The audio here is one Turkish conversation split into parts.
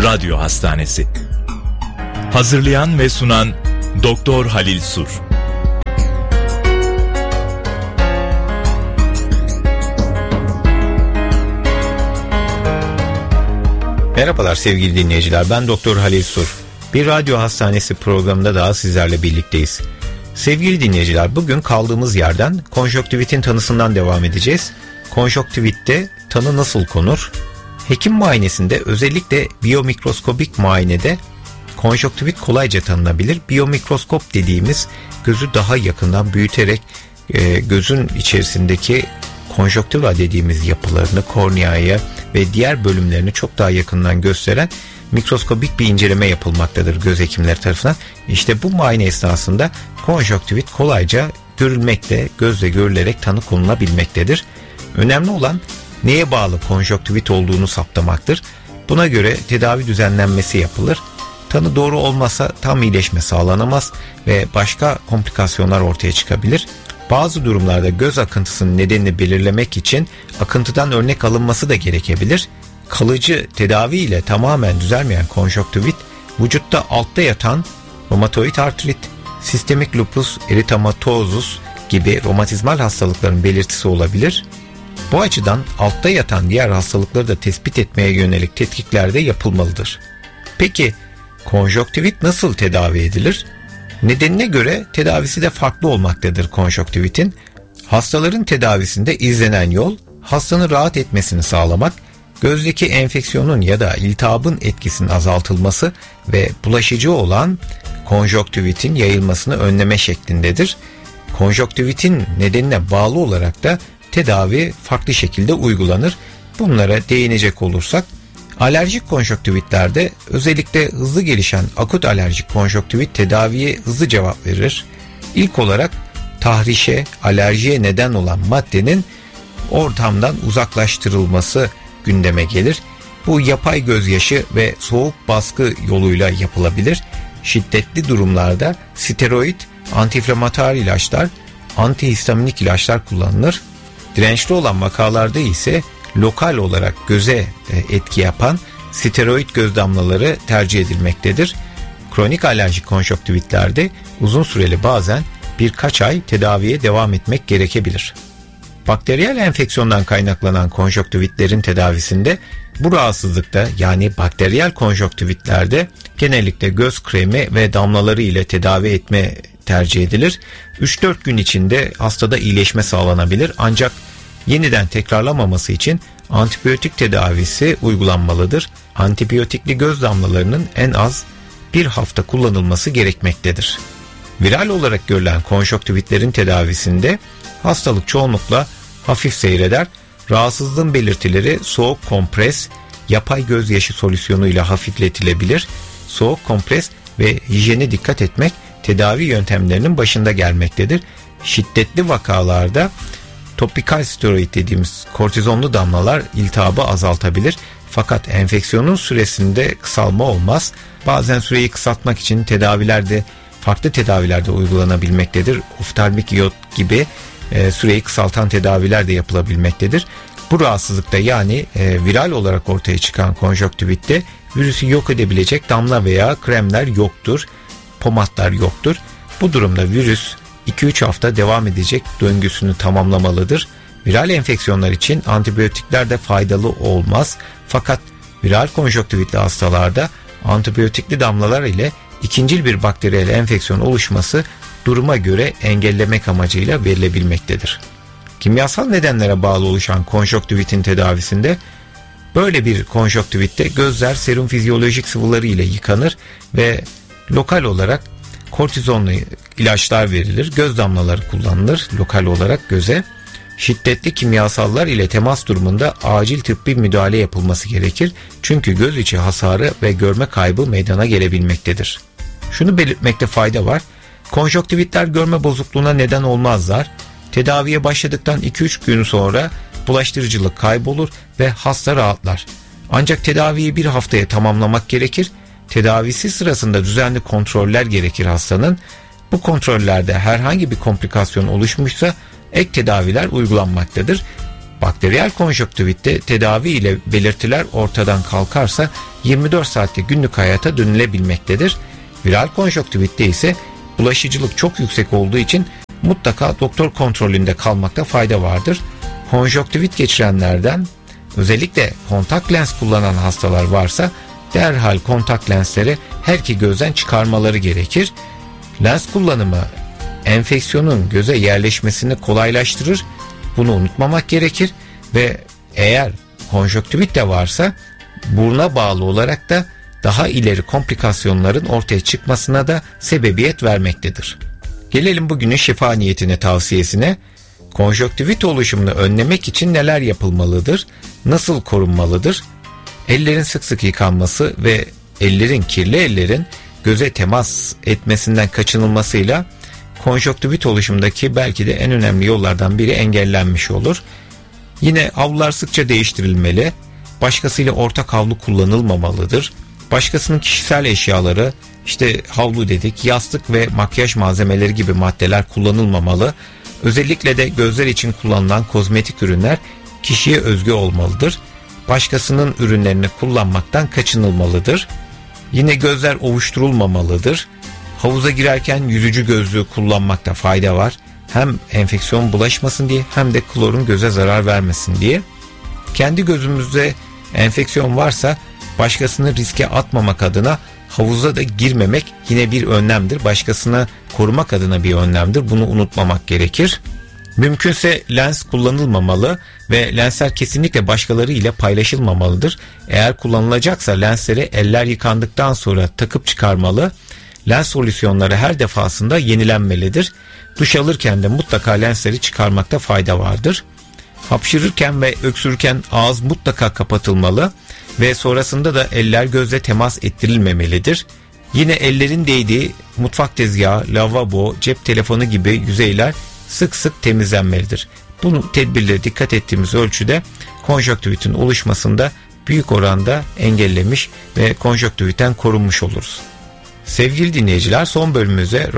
Radyo Hastanesi. Hazırlayan ve sunan Doktor Halil Sur. Merhabalar sevgili dinleyiciler, ben Doktor Halil Sur. Bir radyo hastanesi programında daha sizlerle birlikteyiz. Sevgili dinleyiciler, bugün kaldığımız yerden konjonktivitin tanısından devam edeceğiz. Konjonktivitte tanı nasıl konur? Hekim muayenesinde, özellikle biyomikroskobik muayenede konjonktivit kolayca tanınabilir. Biyomikroskop dediğimiz gözü daha yakından büyüterek gözün içerisindeki konjonktiva dediğimiz yapılarını, korneayı ve diğer bölümlerini çok daha yakından gösteren mikroskobik bir inceleme yapılmaktadır göz hekimleri tarafından. İşte bu muayene esnasında konjonktivit kolayca görülmekte, gözle görülerek tanı konulabilmektedir. Önemli olan neye bağlı konjonktivit olduğunu saptamaktır. Buna göre tedavi düzenlenmesi yapılır. Tanı doğru olmazsa tam iyileşme sağlanamaz ve başka komplikasyonlar ortaya çıkabilir. Bazı durumlarda göz akıntısının nedenini belirlemek için akıntıdan örnek alınması da gerekebilir. Kalıcı tedavi ile tamamen düzelmeyen konjonktivit, vücutta altta yatan romatoid artrit, sistemik lupus eritematosus gibi romatizmal hastalıkların belirtisi olabilir. Bu açıdan altta yatan diğer hastalıkları da tespit etmeye yönelik tetkikler de yapılmalıdır. Peki konjonktivit nasıl tedavi edilir? Nedenine göre tedavisi de farklı olmaktadır konjonktivitin. Hastaların tedavisinde izlenen yol, hastanın rahat etmesini sağlamak, gözdeki enfeksiyonun ya da iltihabın etkisinin azaltılması ve bulaşıcı olan konjonktivitin yayılmasını önleme şeklindedir. Konjonktivitin nedenine bağlı olarak da tedavi farklı şekilde uygulanır. Bunlara değinecek olursak, alerjik konjonktivitlerde özellikle hızlı gelişen akut alerjik konjonktivit tedaviye hızlı cevap verir. İlk olarak tahrişe, alerjiye neden olan maddenin ortamdan uzaklaştırılması gündeme gelir. Bu yapay gözyaşı ve soğuk baskı yoluyla yapılabilir. Şiddetli durumlarda steroid, antiinflamatuar ilaçlar, antihistaminik ilaçlar kullanılır. Dirençli olan vakalarda ise lokal olarak göze etki yapan steroid göz damlaları tercih edilmektedir. Kronik alerjik konjonktivitlerde uzun süreli, bazen birkaç ay tedaviye devam etmek gerekebilir. Bakteriyel enfeksiyondan kaynaklanan konjonktivitlerin tedavisinde bu rahatsızlıkta, yani bakteriyel konjonktivitlerde genellikle göz kremi ve damlaları ile tedavi etme tercih edilir. 3-4 gün içinde hastada iyileşme sağlanabilir, ancak yeniden tekrarlamaması için antibiyotik tedavisi uygulanmalıdır. Antibiyotikli göz damlalarının en az bir hafta kullanılması gerekmektedir. Viral olarak görülen konjonktivitlerin tedavisinde hastalık çoğunlukla hafif seyreder. Rahatsızlığın belirtileri soğuk kompres, yapay gözyaşı solüsyonu ile hafifletilebilir. Soğuk kompres ve hijyene dikkat etmek tedavi yöntemlerinin başında gelmektedir. Şiddetli vakalarda topikal steroid dediğimiz kortizonlu damlalar iltihabı azaltabilir. Fakat enfeksiyonun süresinde kısalma olmaz. Bazen süreyi kısaltmak için farklı tedavilerde uygulanabilmektedir. Oftalmik iot gibi süreyi kısaltan tedaviler de yapılabilmektedir. Bu rahatsızlıkta, yani viral olarak ortaya çıkan konjonktivitte virüsü yok edebilecek damla veya kremler yoktur, pomatlar yoktur. Bu durumda virüs 2-3 hafta devam edecek döngüsünü tamamlamalıdır. Viral enfeksiyonlar için antibiyotikler de faydalı olmaz. Fakat viral konjonktivitli hastalarda antibiyotikli damlalar ile ikincil bir bakteriyel enfeksiyon oluşması duruma göre engellemek amacıyla verilebilmektedir. Kimyasal nedenlere bağlı oluşan konjonktivitin tedavisinde, böyle bir konjonktivitte gözler serum fizyolojik sıvıları ile yıkanır ve lokal olarak kortizonlu ilaçlar verilir. Göz damlaları kullanılır lokal olarak göze. Şiddetli kimyasallar ile temas durumunda acil tıbbi müdahale yapılması gerekir. Çünkü göz içi hasarı ve görme kaybı meydana gelebilmektedir. Şunu belirtmekte fayda var. Konjonktivitler görme bozukluğuna neden olmazlar. Tedaviye başladıktan 2-3 gün sonra bulaştırıcılık kaybolur ve hasta rahatlar. Ancak tedaviyi bir haftaya tamamlamak gerekir. Tedavisi sırasında düzenli kontroller gerekir hastanın. Bu kontrollerde herhangi bir komplikasyon oluşmuşsa ek tedaviler uygulanmaktadır. Bakteriyel konjonktüvitte tedavi ile belirtiler ortadan kalkarsa 24 saatte günlük hayata dönülebilmektedir. Viral konjonktüvitte ise bulaşıcılık çok yüksek olduğu için mutlaka doktor kontrolünde kalmakta fayda vardır. Konjonktüvit geçirenlerden özellikle kontak lens kullanan hastalar varsa derhal kontak lensleri her iki gözden çıkarmaları gerekir. Lens kullanımı enfeksiyonun göze yerleşmesini kolaylaştırır. Bunu unutmamak gerekir ve eğer konjonktüvit de varsa buruna bağlı olarak da daha ileri komplikasyonların ortaya çıkmasına da sebebiyet vermektedir. Gelelim bugünün şifa niyetine tavsiyesine. Konjonktüvit oluşumunu önlemek için neler yapılmalıdır? Nasıl korunmalıdır? Ellerin sık sık yıkanması ve kirli ellerin göze temas etmesinden kaçınılmasıyla konjonktüvit oluşumundaki belki de en önemli yollardan biri engellenmiş olur. Yine havlular sıkça değiştirilmeli. Başkasıyla ortak havlu kullanılmamalıdır. Başkasının kişisel eşyaları, işte havlu dedik, yastık ve makyaj malzemeleri gibi maddeler kullanılmamalı. Özellikle de gözler için kullanılan kozmetik ürünler kişiye özgü olmalıdır. Başkasının ürünlerini kullanmaktan kaçınılmalıdır. Yine gözler ovuşturulmamalıdır. Havuza girerken yüzücü gözlüğü kullanmakta fayda var. Hem enfeksiyon bulaşmasın diye hem de klorun göze zarar vermesin diye. Kendi gözümüzde enfeksiyon varsa başkasını riske atmamak adına havuza da girmemek yine bir önlemdir. Başkasını korumak adına bir önlemdir. Bunu unutmamak gerekir. Mümkünse lens kullanılmamalı ve lensler kesinlikle başkaları ile paylaşılmamalıdır. Eğer kullanılacaksa lensleri eller yıkandıktan sonra takıp çıkarmalı. Lens solüsyonları her defasında yenilenmelidir. Duş alırken de mutlaka lensleri çıkarmakta fayda vardır. Hapşırırken ve öksürürken ağız mutlaka kapatılmalı ve sonrasında da eller gözle temas ettirilmemelidir. Yine ellerin değdiği mutfak tezgahı, lavabo, cep telefonu gibi yüzeyler sık sık temizlenmelidir. Bu tedbirlere dikkat ettiğimiz ölçüde konjonktüvitin oluşmasında büyük oranda engellemiş ve konjonktüvitten korunmuş oluruz. Sevgili dinleyiciler, son bölümümüzde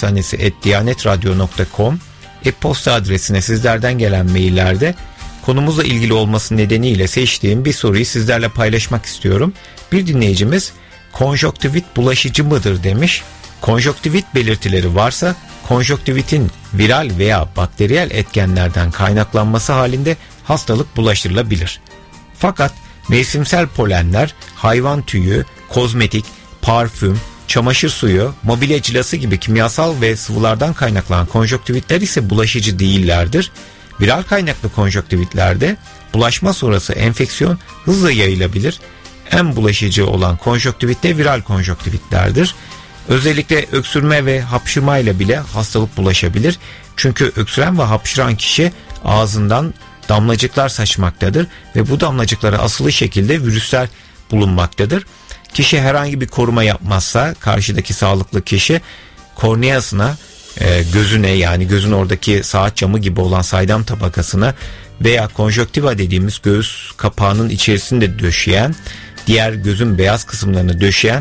radyohastanesi@diyanetradyo.com e-posta adresine sizlerden gelen maillerde konumuzla ilgili olması nedeniyle seçtiğim bir soruyu sizlerle paylaşmak istiyorum. Bir dinleyicimiz konjonktüvit bulaşıcı mıdır demiş. Konjonktüvit belirtileri varsa konjonktüvitin viral veya bakteriyel etkenlerden kaynaklanması halinde hastalık bulaştırılabilir. Fakat mevsimsel polenler, hayvan tüyü, kozmetik, parfüm, çamaşır suyu, mobilya cilası gibi kimyasal ve sıvılardan kaynaklanan konjonktüvitler ise bulaşıcı değillerdir. Viral kaynaklı konjonktüvitlerde bulaşma sonrası enfeksiyon hızla yayılabilir. En bulaşıcı olan konjonktüvit de viral konjonktüvitlerdir. Özellikle öksürme ve hapşırma ile bile hastalık bulaşabilir. Çünkü öksüren ve hapşıran kişi ağzından damlacıklar saçmaktadır ve bu damlacıklara asılı şekilde virüsler bulunmaktadır. Kişi herhangi bir koruma yapmazsa karşıdaki sağlıklı kişi korneasına, gözüne, yani gözün oradaki saat camı gibi olan saydam tabakasına veya konjonktiva dediğimiz göğüs kapağının içerisinde döşeyen, diğer gözün beyaz kısımlarını döşeyen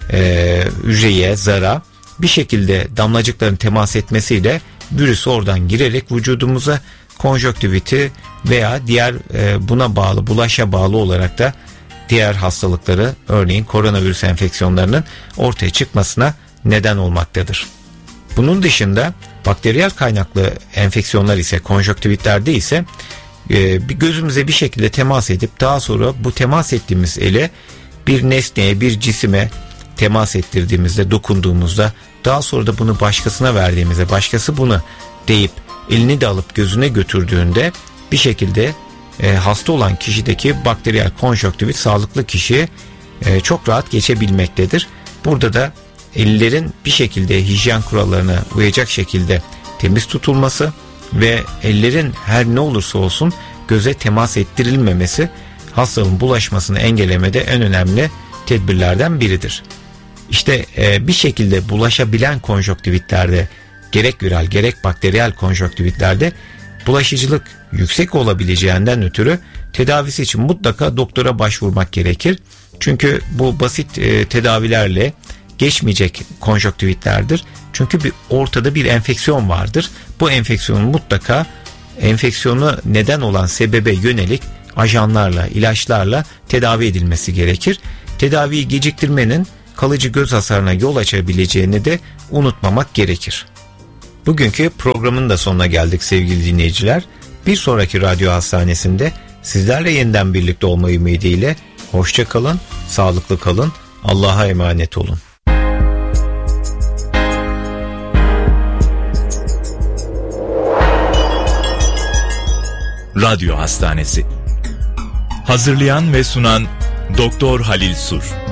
hücreye, zara bir şekilde damlacıkların temas etmesiyle virüs oradan girerek vücudumuza konjonktiviti veya diğer buna bağlı, bulaşa bağlı olarak da diğer hastalıkları, örneğin koronavirüs enfeksiyonlarının ortaya çıkmasına neden olmaktadır. Bunun dışında bakteriyel kaynaklı enfeksiyonlar ise, konjonktivitlerde ise gözümüze bir şekilde temas edip daha sonra bu temas ettiğimiz ele bir nesneye, bir cisime temas ettirdiğimizde, dokunduğumuzda, daha sonra da bunu başkasına verdiğimizde, başkası bunu deyip elini de alıp gözüne götürdüğünde bir şekilde hasta olan kişideki bakteriyel konjonktivit sağlıklı kişiye çok rahat geçebilmektedir. Burada da ellerin bir şekilde hijyen kurallarına uyacak şekilde temiz tutulması ve ellerin her ne olursa olsun göze temas ettirilmemesi hastalığın bulaşmasını engellemede en önemli tedbirlerden biridir. İşte bir şekilde bulaşabilen konjonktivitlerde, gerek viral gerek bakteriyel konjonktivitlerde bulaşıcılık yüksek olabileceğinden ötürü tedavisi için mutlaka doktora başvurmak gerekir. Çünkü bu basit tedavilerle geçmeyecek konjonktivitlerdir. Çünkü ortada bir enfeksiyon vardır. Bu enfeksiyonun mutlaka enfeksiyonu neden olan sebebe yönelik ajanlarla, ilaçlarla tedavi edilmesi gerekir. Tedaviyi geciktirmenin kalıcı göz hasarına yol açabileceğini de unutmamak gerekir. Bugünkü programın da sonuna geldik sevgili dinleyiciler. Bir sonraki radyo hastanesinde sizlerle yeniden birlikte olma ümidiyle hoşça kalın, sağlıklı kalın, Allah'a emanet olun. Radyo Hastanesi. Hazırlayan ve sunan Doktor Halil Sur.